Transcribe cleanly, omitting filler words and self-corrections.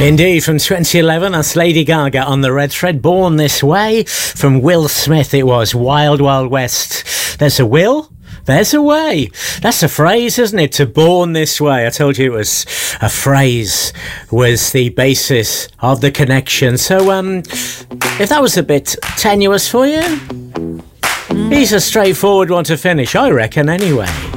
Indeed, from 2011, that's Lady Gaga on the Red Thread. Born This Way. From Will Smith, it was Wild Wild West. There's a will, there's a way. That's a phrase, isn't it? To born this way. I told you it was a phrase, was the basis of the connection. So, if that was a bit tenuous for you, he's a straightforward one to finish, I reckon, anyway.